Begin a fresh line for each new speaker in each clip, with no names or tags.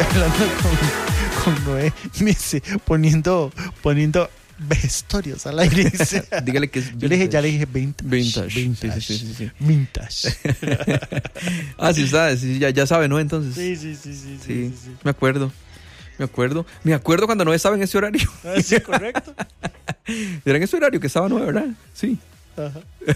hablando con Noé, me dice, poniendo vejestorios al aire. Dice.
Dígale que es vintage.
Yo le dije, ya le dije vintage.
Sí.
Vintage.
Sí, usted ya sabe, ¿no? Entonces.
Sí.
Me acuerdo cuando no estaba en ese horario.
Sí, correcto.
Era en ese horario que estaba 9, ¿verdad? Sí.
Ajá.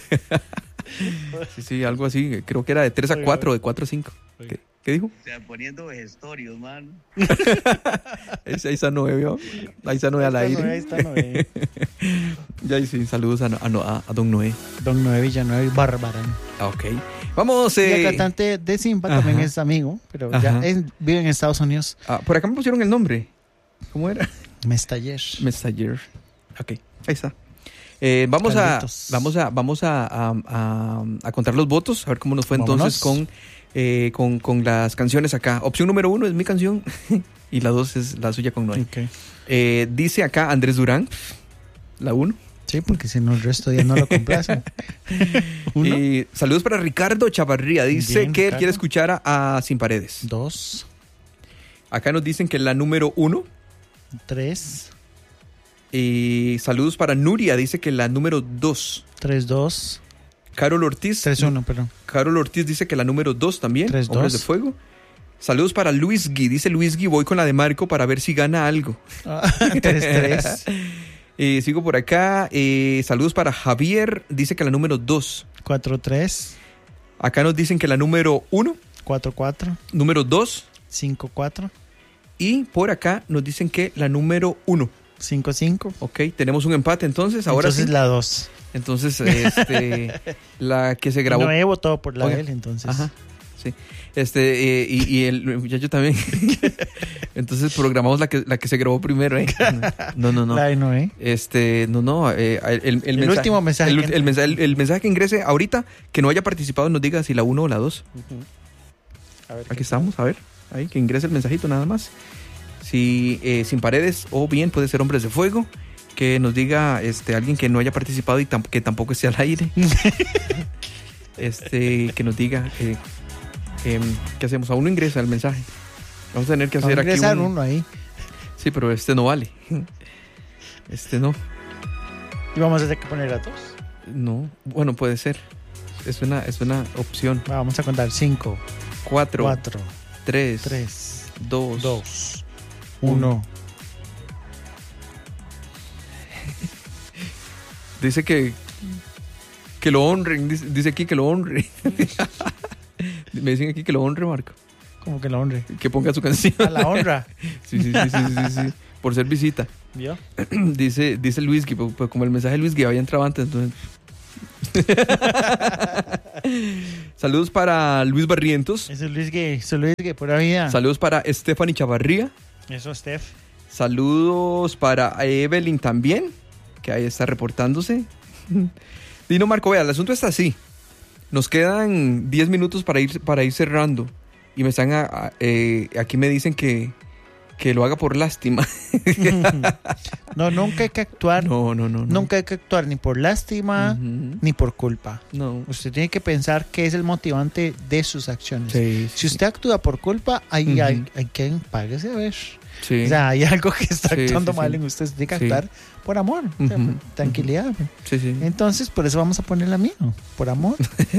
Sí, algo así. Creo que era de 3 a 4, de 4 a 5. ¿Qué dijo?
O sea, poniendo vejestorios, man.
Ahí está Noé, ¿vio? Ahí está Noé al aire.
Ahí está Noé.
Ya, sí, saludos a don Noé.
Don Noé Villanueva Barbarán.
Ok. Vamos.
Y el cantante de Simba también es amigo, pero ya vive en Estados Unidos.
Por acá me pusieron el nombre. ¿Cómo era?
Mestayer.
Ok, ahí está. Vamos a contar los votos, a ver cómo nos fue. Vámonos. Entonces con las canciones acá. Opción número 1 es mi canción y la 2 es la suya con Noé.
Okay.
Dice acá Andrés Durán, la 1.
Sí, porque si no el resto ya no lo complace.
Saludos para Ricardo Chavarría. Dice
Bien,
que
Ricardo.
quiere escuchar a Sin Paredes.
2.
Acá nos dicen que la número 1.
3.
Y saludos para Nuria, dice que la número 2.
3-2.
Carol Ortiz.
3-1, perdón.
Carol Ortiz dice que la número 2 también.
3-2.
Hombres de Fuego. Saludos para Luis Gui. Dice Luis Gui, voy con la de Marco para ver si gana algo.
3-3.
Sigo por acá. Saludos para Javier. Dice que la número 2.
4-3.
Acá nos dicen que la número 1.
4-4.
Número 2.
5-4.
Y por acá nos dicen que la número 1.
5-5.
Ok, tenemos un empate entonces. Ahora
entonces
sí.
La 2.
Entonces, la que se grabó.
No he votado por la de él, entonces.
Ajá, sí. Y el muchacho también. Entonces programamos la que se grabó primero, ¿eh? No.
La de Noé.
No. El mensaje,
último mensaje.
El mensaje que ingrese ahorita, que no haya participado, nos diga si la 1 o la 2.
A ver,
aquí estamos, a ver. Ahí, que ingrese el mensajito nada más. Si Sin Paredes o bien puede ser Hombres de Fuego. Que nos diga alguien que no haya participado y que tampoco esté al aire. Que nos diga ¿qué hacemos? Aún no ingresa el mensaje. Vamos a tener que hacer aquí
uno ahí.
Sí, pero no vale. No.
¿Y vamos a tener que poner a 2?
No, bueno, puede ser. Es una opción.
Vamos a contar 5,
4, 3, 2, 1. Dice que lo honren. Dice aquí que lo honre. Me dicen aquí que lo honre, Marco.
¿Cómo que lo honre?
Que ponga su canción.
A la honra.
Sí. Por ser visita.
¿Vio?
Dice Luis que pues, como el mensaje de Luis que había entrado antes, entonces. Saludos para Luis Barrientos.
Eso es Luis Gay, pura vida.
Saludos para Stephanie Chavarría.
Eso, Steph.
Saludos para Evelyn también, que ahí está reportándose. Dino Marco, vea, el asunto está así. Nos quedan 10 minutos para ir cerrando. Y me están aquí me dicen que lo haga por lástima.
No, nunca hay que actuar.
No.
Nunca hay que actuar ni por lástima ni por culpa.
No.
Usted tiene que pensar qué es el motivante de sus acciones.
Sí.
Si usted actúa por culpa, hay quien páguese a ver.
Sí.
O sea, hay algo que está actuando mal en usted. Tiene que actuar por amor, o sea, por tranquilidad.
Sí.
Entonces, por eso vamos a poner la mía, por amor.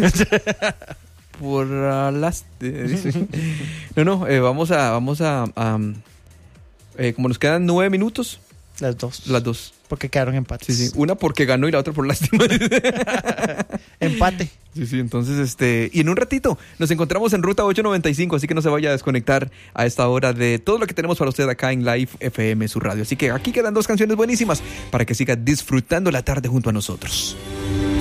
Por lástima. No, vamos a como nos quedan 9 minutos.
Las dos. Porque quedaron empates.
Sí. Una porque ganó y la otra por lástima.
Empate.
Sí. Entonces, y en un ratito nos encontramos en Ruta 895, así que no se vaya a desconectar a esta hora de todo lo que tenemos para usted acá en Live FM, su radio. Así que aquí quedan 2 canciones buenísimas para que siga disfrutando la tarde junto a nosotros.